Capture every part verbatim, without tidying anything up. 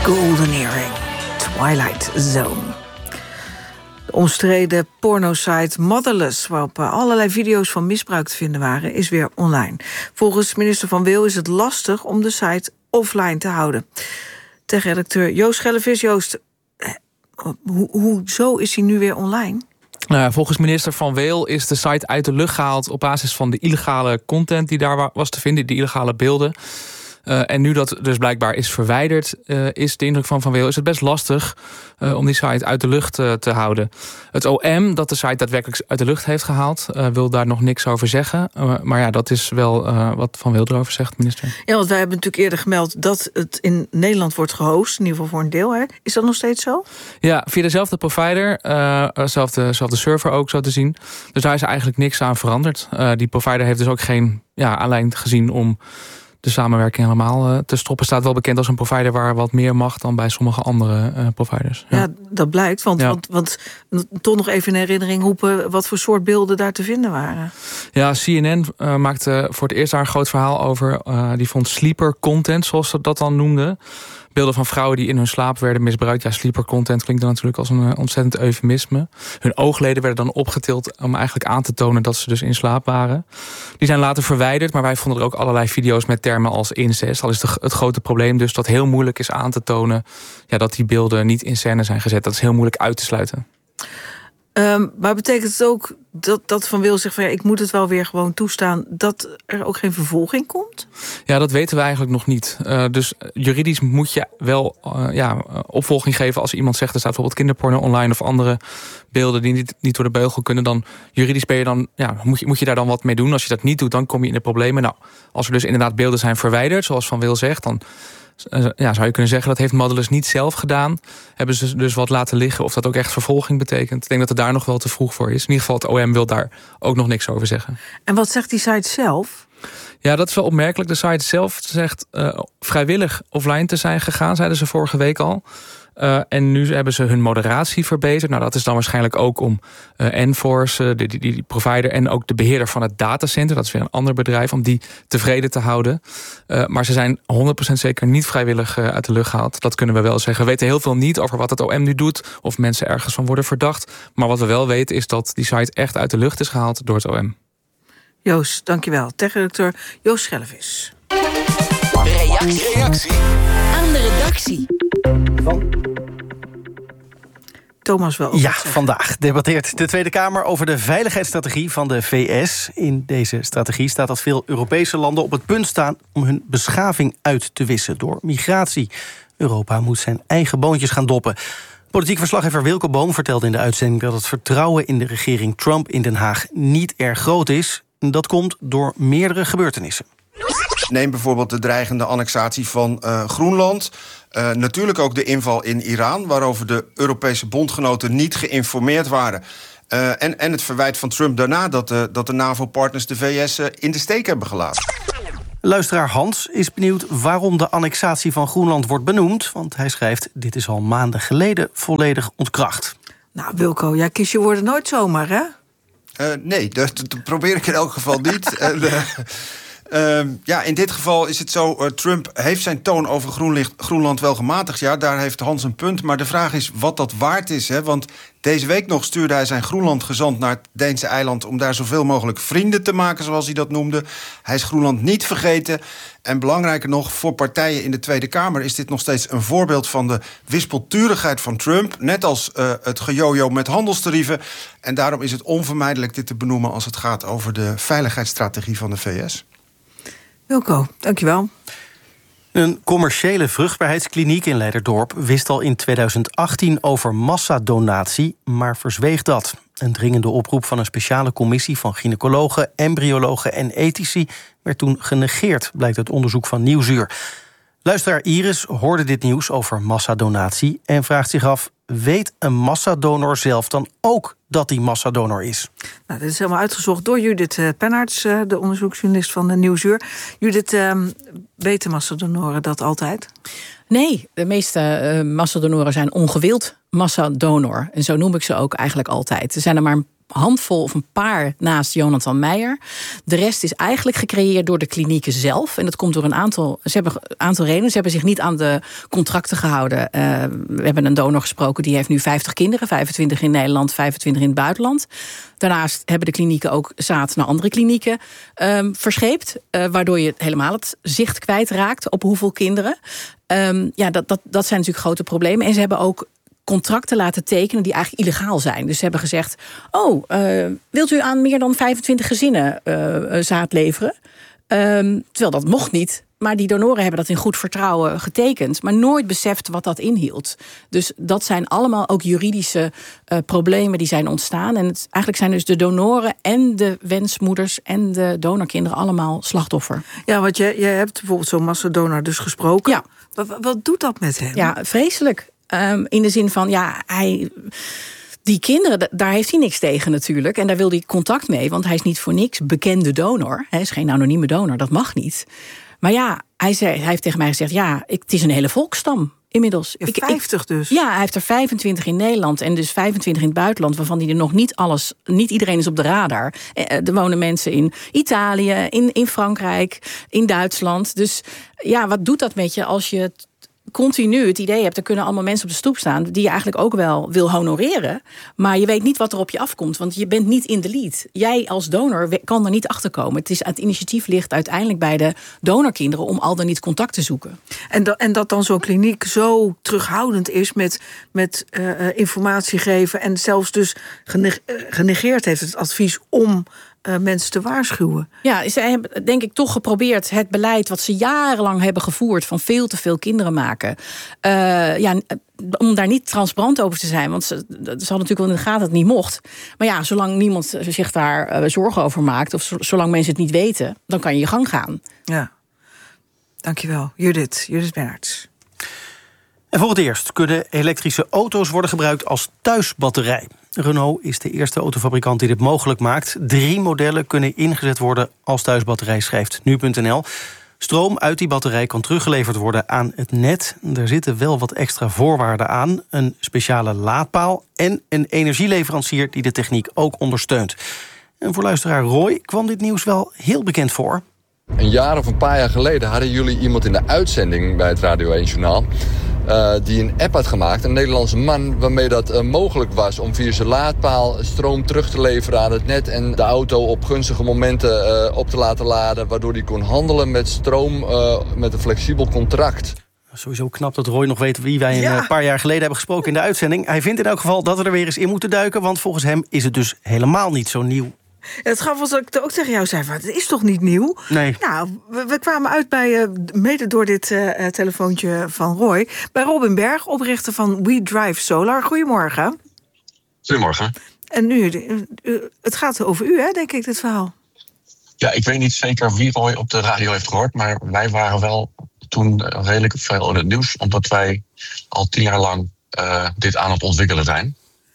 Golden Earring, Twilight Zone. De omstreden pornosite Motherless, waarop allerlei video's van misbruik te vinden waren, is weer online. Volgens minister Van Wil is het lastig om de site offline te houden. Tech-redacteur Joost Schellevis. Joost, ho- hoezo is hij nu weer online? Nou ja, volgens minister Van Wil is de site uit de lucht gehaald op basis van de illegale content die daar was te vinden, die illegale beelden. Uh, en nu dat dus blijkbaar is verwijderd, uh, is de indruk van Van Wil, is het best lastig uh, om die site uit de lucht uh, te houden. Het O M, dat de site daadwerkelijk uit de lucht heeft gehaald, uh, wil daar nog niks over zeggen. Uh, maar ja, dat is wel uh, wat Van Wil erover zegt, minister. Ja, want wij hebben natuurlijk eerder gemeld dat het in Nederland wordt gehost, in ieder geval voor een deel. Hè? Is dat nog steeds zo? Ja, via dezelfde provider, uh, dezelfde, dezelfde server ook zo te zien. Dus daar is eigenlijk niks aan veranderd. Uh, die provider heeft dus ook geen ja, aanleiding gezien om de samenwerking helemaal uh, te stoppen. Staat wel bekend als een provider waar wat meer mag dan bij sommige andere uh, providers. Ja. ja, dat blijkt. Want, ja. want, want toch nog even in herinnering roepen wat voor soort beelden daar te vinden waren. Ja, C N N uh, maakte voor het eerst daar een groot verhaal over. Uh, die vond sleeper content, zoals ze dat dan noemden. Beelden van vrouwen die in hun slaap werden misbruikt. Ja, sleeper content klinkt dan natuurlijk als een uh, ontzettend eufemisme. Hun oogleden werden dan opgetild om eigenlijk aan te tonen dat ze dus in slaap waren. Die zijn later verwijderd, maar wij vonden er ook allerlei video's met termen als incest. Al is de, het grote probleem dus dat heel moeilijk is aan te tonen ja, dat die beelden niet in scène zijn gezet. Dat is heel moeilijk uit te sluiten. Um, maar betekent het ook dat, dat Van Wil zegt van ja, ik moet het wel weer gewoon toestaan, dat er ook geen vervolging komt? Ja, dat weten we eigenlijk nog niet. Uh, dus juridisch moet je wel uh, ja, opvolging geven als iemand zegt er staat bijvoorbeeld kinderporno online of andere beelden die niet, niet door de beugel kunnen. Dan juridisch ben je dan, ja, moet, je, moet je daar dan wat mee doen. Als je dat niet doet, dan kom je in de problemen. Nou, als er dus inderdaad beelden zijn verwijderd, zoals Van Wil zegt, dan ja, zou je kunnen zeggen dat heeft Motherless niet zelf gedaan. Hebben ze dus wat laten liggen. Of dat ook echt vervolging betekent. Ik denk dat het daar nog wel te vroeg voor is. In ieder geval het O M wil daar ook nog niks over zeggen. En wat zegt die site zelf? Ja, dat is wel opmerkelijk. De site zelf zegt uh, vrijwillig offline te zijn gegaan, zeiden ze vorige week al. Uh, en nu hebben ze hun moderatie verbeterd. Nou, dat is dan waarschijnlijk ook om uh, Enforce, uh, die, die, die provider en ook de beheerder van het datacenter, dat is weer een ander bedrijf, om die tevreden te houden. Uh, maar ze zijn honderd procent zeker niet vrijwillig uh, uit de lucht gehaald. Dat kunnen we wel zeggen. We weten heel veel niet over wat het O M nu doet, of mensen ergens van worden verdacht. Maar wat we wel weten is dat die site echt uit de lucht is gehaald door het O M. Joost, dankjewel. Tech-redacteur Joost Schellevis. Reactie. Reactie aan de redactie. Van Thomas wel. Ja, vandaag debatteert de Tweede Kamer over de veiligheidsstrategie van de V S. In deze strategie staat dat veel Europese landen op het punt staan om hun beschaving uit te wissen door migratie. Europa moet zijn eigen boontjes gaan doppen. Politiek verslaggever Wilco Boom vertelde in de uitzending dat het vertrouwen in de regering Trump in Den Haag niet erg groot is. Dat komt door meerdere gebeurtenissen. Neem bijvoorbeeld de dreigende annexatie van uh, Groenland. Uh, natuurlijk ook de inval in Iran, waarover de Europese bondgenoten niet geïnformeerd waren. Uh, en, en het verwijt van Trump daarna dat de, dat de NAVO-partners de V S uh, in de steek hebben gelaten. Luisteraar Hans is benieuwd waarom de annexatie van Groenland wordt benoemd. Want hij schrijft, dit is al maanden geleden volledig ontkracht. Nou, Wilco, jij kiest je woorden nooit zomaar, hè? Uh, nee, dat, dat probeer ik in elk geval niet. en, uh, Uh, ja, in dit geval is het zo, uh, Trump heeft zijn toon over Groenlicht, Groenland wel gematigd. Ja, daar heeft Hans een punt. Maar de vraag is wat dat waard is. Hè? Want deze week nog stuurde hij zijn Groenland-gezant naar het Deense eiland om daar zoveel mogelijk vrienden te maken, zoals hij dat noemde. Hij is Groenland niet vergeten. En belangrijker nog, voor partijen in de Tweede Kamer is dit nog steeds een voorbeeld van de wispelturigheid van Trump. Net als uh, het gejojo met handelstarieven. En daarom is het onvermijdelijk dit te benoemen als het gaat over de veiligheidsstrategie van de V S. Wilco, dankjewel. Een commerciële vruchtbaarheidskliniek in Leiderdorp wist al in tweeduizend achttien over massadonatie, maar verzweeg dat. Een dringende oproep van een speciale commissie van gynaecologen, embryologen en ethici werd toen genegeerd, blijkt uit onderzoek van Nieuwsuur. Luisteraar Iris hoorde dit nieuws over massadonatie en vraagt zich af, weet een massadonor zelf dan ook dat hij massadonor is? Nou, dit is helemaal uitgezocht door Judith uh, Pennaerts, uh, de onderzoeksjournalist van de Nieuwsuur. Judith, uh, weten massadonoren dat altijd? Nee, de meeste uh, massadonoren zijn ongewild massadonor. En zo noem ik ze ook eigenlijk altijd. Er zijn er maar een handvol of een paar naast Jonathan Meijer. De rest is eigenlijk gecreëerd door de klinieken zelf. En dat komt door een aantal, ze hebben een aantal redenen. Ze hebben zich niet aan de contracten gehouden. Uh, we hebben een donor gesproken, die heeft nu vijftig kinderen. vijfentwintig in Nederland, vijfentwintig in het buitenland. Daarnaast hebben de klinieken ook zaad naar andere klinieken um, verscheept. Uh, waardoor je helemaal het zicht kwijtraakt op hoeveel kinderen. Um, ja, dat, dat, dat zijn natuurlijk grote problemen. En ze hebben ook contracten laten tekenen die eigenlijk illegaal zijn. Dus ze hebben gezegd, oh, uh, wilt u aan meer dan vijfentwintig gezinnen uh, zaad leveren? Um, terwijl dat mocht niet. Maar die donoren hebben dat in goed vertrouwen getekend, maar nooit beseft wat dat inhield. Dus dat zijn allemaal ook juridische uh, problemen die zijn ontstaan. En het, eigenlijk zijn dus de donoren en de wensmoeders en de donorkinderen allemaal slachtoffer. Ja, want je, je hebt bijvoorbeeld zo'n massadonor dus gesproken. Ja. Wat, wat doet dat met hem? Ja, vreselijk. Um, in de zin van, ja, hij... Die kinderen, daar heeft hij niks tegen natuurlijk. En daar wil hij contact mee, want hij is niet voor niks bekende donor. Hij is geen anonieme donor, dat mag niet. Maar ja, hij, zei, hij heeft tegen mij gezegd, ja, ik, het is een hele volksstam inmiddels. Ja, ik, vijftig dus? Ja, hij heeft er vijfentwintig in Nederland en dus vijfentwintig in het buitenland, waarvan hij er nog niet alles, niet iedereen is op de radar. Er wonen mensen in Italië, in, in Frankrijk, in Duitsland. Dus ja, wat doet dat met je als je continu het idee hebt, er kunnen allemaal mensen op de stoep staan die je eigenlijk ook wel wil honoreren, maar je weet niet wat er op je afkomt, want je bent niet in de lead. Jij als donor kan er niet achter komen. Het, is, het initiatief ligt uiteindelijk bij de donorkinderen om al dan niet contact te zoeken. En, da, en dat dan zo'n kliniek zo terughoudend is met, met uh, informatie geven en zelfs dus genegeerd heeft het advies om Uh, mensen te waarschuwen. Ja, zij hebben denk ik toch geprobeerd het beleid wat ze jarenlang hebben gevoerd van veel te veel kinderen maken. Uh, ja, om daar niet transparant over te zijn, want ze, ze hadden natuurlijk wel in de gaten dat het niet mocht. Maar ja, zolang niemand zich daar uh, zorgen over maakt, of zolang mensen het niet weten, dan kan je je gang gaan. Ja, dankjewel. Judith, Judith Bernards. En voor het eerst kunnen elektrische auto's worden gebruikt als thuisbatterij. Renault is de eerste autofabrikant die dit mogelijk maakt. Drie modellen kunnen ingezet worden als thuisbatterij, schrijft nu punt n l. Stroom uit die batterij kan teruggeleverd worden aan het net. Er zitten wel wat extra voorwaarden aan. Een speciale laadpaal en een energieleverancier die de techniek ook ondersteunt. En voor luisteraar Roy kwam dit nieuws wel heel bekend voor. Een jaar of een paar jaar geleden hadden jullie iemand in de uitzending bij het Radio één Journaal Uh, die een app had gemaakt, een Nederlandse man, waarmee dat uh, mogelijk was om via zijn laadpaal stroom terug te leveren aan het net en de auto op gunstige momenten uh, op te laten laden, waardoor hij kon handelen met stroom uh, met een flexibel contract. Sowieso knap dat Roy nog weet wie wij een ja. paar jaar geleden hebben gesproken in de uitzending. Hij vindt in elk geval dat we er weer eens in moeten duiken, want volgens hem is het dus helemaal niet zo nieuw. Het gaf was dat ik ook tegen jou zei, het is toch niet nieuw? Nee. Nou, we, we kwamen uit bij, uh, mede door dit uh, telefoontje van Roy, bij Robin Berg, oprichter van We Drive Solar. Goedemorgen. Goedemorgen. En nu, uh, het gaat over u, hè, denk ik, dit verhaal. Ja, ik weet niet zeker wie Roy op de radio heeft gehoord, maar wij waren wel toen redelijk veel in het nieuws, omdat wij al tien jaar lang uh, dit aan het ontwikkelen zijn.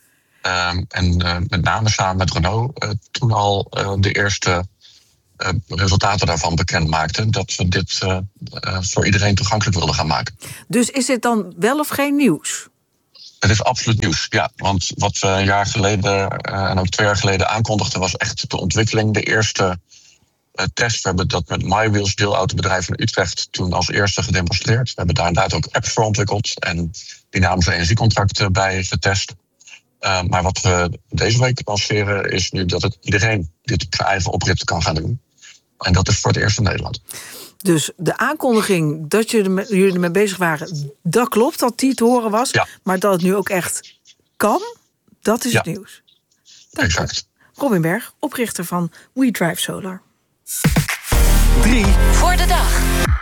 Um, en uh, met name samen met Renault uh, toen al uh, de eerste uh, resultaten daarvan bekend maakten, dat we dit uh, uh, voor iedereen toegankelijk wilden gaan maken. Dus is dit dan wel of geen nieuws? Het is absoluut nieuws, ja. Want wat we een jaar geleden uh, en ook twee jaar geleden aankondigden was echt de ontwikkeling. De eerste uh, test, we hebben dat met MyWheels, deelautobedrijf in Utrecht, toen als eerste gedemonstreerd. We hebben daar inderdaad ook apps voor ontwikkeld en dynamische energiecontracten bij getest. Uh, maar wat we deze week lanceren is nu dat het iedereen dit op zijn eigen oprit kan gaan doen. En dat is voor het eerst in Nederland. Dus de aankondiging dat jullie ermee bezig waren, dat klopt, dat die te horen was. Ja. Maar dat het nu ook echt kan, dat is ja. het nieuws. Dank exact. Robin Berg, oprichter van We Drive Solar. Drie. Voor de dag.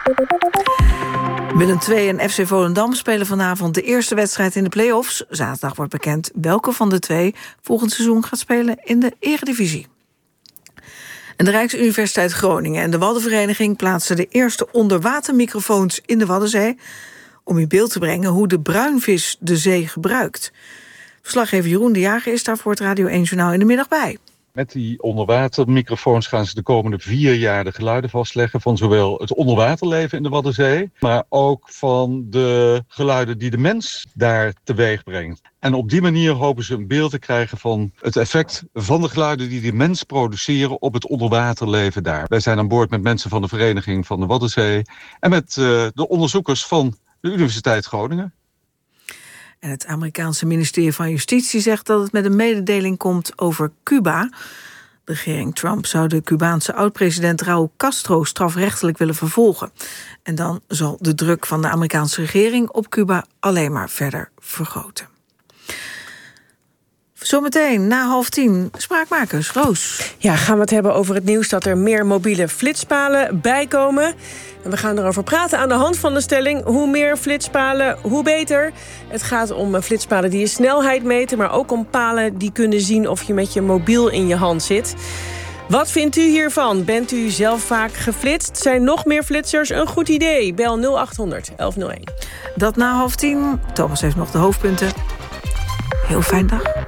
Willem twee en F C Volendam spelen vanavond de eerste wedstrijd in de play-offs. Zaterdag wordt bekend welke van de twee volgend seizoen gaat spelen in de Eredivisie. En de Rijksuniversiteit Groningen en de Waddenvereniging plaatsen de eerste onderwatermicrofoons in de Waddenzee om in beeld te brengen hoe de bruinvis de zee gebruikt. Verslaggever Jeroen de Jager is daar voor het Radio één Journaal in de middag bij. Met die onderwatermicrofoons gaan ze de komende vier jaar de geluiden vastleggen van zowel het onderwaterleven in de Waddenzee, maar ook van de geluiden die de mens daar teweeg brengt. En op die manier hopen ze een beeld te krijgen van het effect van de geluiden die de mens produceren op het onderwaterleven daar. Wij zijn aan boord met mensen van de Vereniging van de Waddenzee en met uh, de onderzoekers van de Universiteit Groningen. En het Amerikaanse ministerie van Justitie zegt dat het met een mededeling komt over Cuba. De regering Trump zou de Cubaanse oud-president Raúl Castro strafrechtelijk willen vervolgen. En dan zal de druk van de Amerikaanse regering op Cuba alleen maar verder vergroten. Zometeen na half tien, Spraakmakers, Roos. Ja, gaan we het hebben over het nieuws dat er meer mobiele flitspalen bijkomen. En we gaan erover praten aan de hand van de stelling: hoe meer flitspalen, hoe beter. Het gaat om flitspalen die je snelheid meten, maar ook om palen die kunnen zien of je met je mobiel in je hand zit. Wat vindt u hiervan? Bent u zelf vaak geflitst? Zijn nog meer flitsers een goed idee? Bel nul acht honderd elf nul één. Dat na half tien. Thomas heeft nog de hoofdpunten. Heel fijn dag.